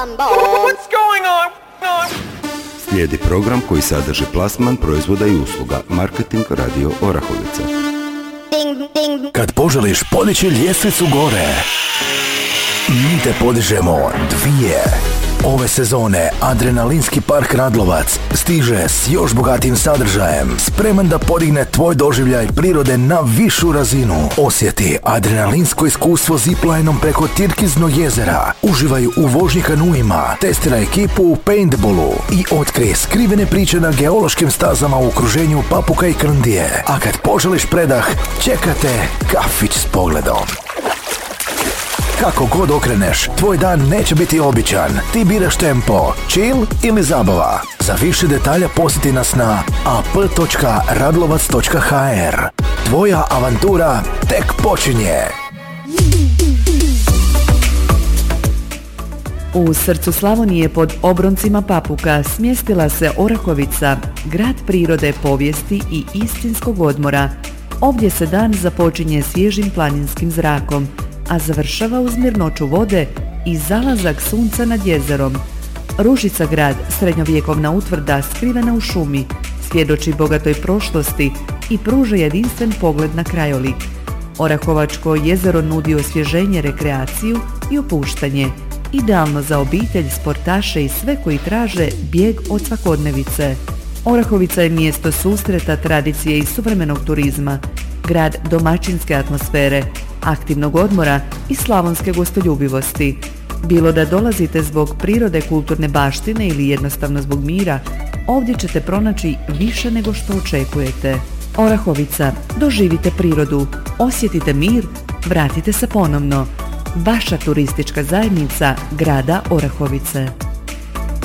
Slijedi program koji sadrži plasman proizvoda i usluga. Marketing Radio Orahovica. Kad poželiš podići ljestvicu gore, mi te podižemo dvije. Ove sezone Adrenalinski park Radlovac stiže s još bogatim sadržajem, spreman da podigne tvoj doživljaj prirode na višu razinu. Osjeti adrenalinsko iskustvo ziplinom preko Tirkiznog jezera, uživaj u vožnji kanuima, testiraj ekipu u paintballu i otkrij skrivene priče na geološkim stazama u okruženju Papuka i Krndije. A kad poželiš predah, čekate kafić s pogledom. Kako god okreneš, tvoj dan neće biti običan. Ti biraš tempo, chill ili zabava. Za više detalja posjeti nas na ap.radlovac.hr. Tvoja avantura tek počinje. U srcu Slavonije pod obroncima Papuka smjestila se Orahovica, grad prirode, povijesti i istinskog odmora. Ovdje se dan započinje svježim planinskim zrakom, a završava uz mirnoću vode i zalazak sunca nad jezerom. Ružica grad, srednjovjekovna utvrda skrivena u šumi, svjedoči bogatoj prošlosti i pruža jedinstven pogled na krajolik. Orahovačko jezero nudi osvježenje, rekreaciju i opuštanje, idealno za obitelj, sportaše i sve koji traže bijeg od svakodnevice. Orahovica je mjesto susreta, tradicije i suvremenog turizma, grad domaćinske atmosfere, aktivnog odmora i slavonske gostoljubivosti. Bilo da dolazite zbog prirode, kulturne baštine ili jednostavno zbog mira, ovdje ćete pronaći više nego što očekujete. Orahovica, doživite prirodu, osjetite mir, vratite se ponovno. Vaša turistička zajednica grada Orahovice.